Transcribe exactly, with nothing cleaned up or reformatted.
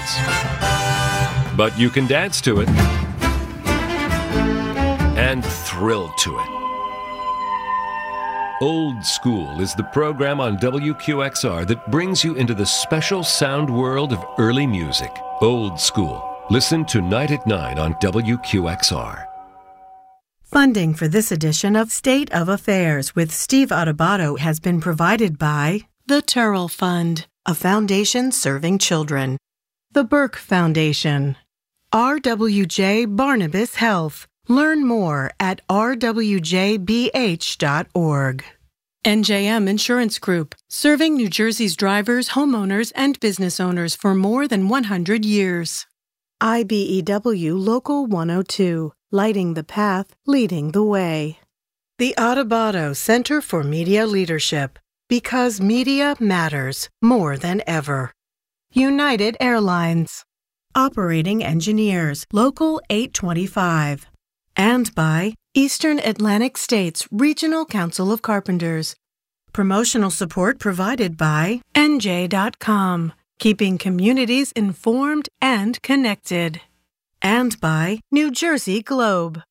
dance. But you can dance to it and thrill to it. Old School is the program on W Q X R that brings you into the special sound world of early music. Old School. Listen tonight at nine on W Q X R. Funding for this edition of State of Affairs with Steve Adubato has been provided by the Turrell Fund, a foundation serving children, the Burke Foundation, R W J Barnabas Health. Learn more at r w j b h dot org. N J M Insurance Group, serving New Jersey's drivers, homeowners, and business owners for more than one hundred years. I B E W Local one oh two, lighting the path, leading the way. The Adubato Center for Media Leadership, because media matters more than ever. United Airlines. Operating Engineers, Local eight twenty-five. And by Eastern Atlantic States Regional Council of Carpenters. Promotional support provided by N J dot com, keeping communities informed and connected. And by New Jersey Globe.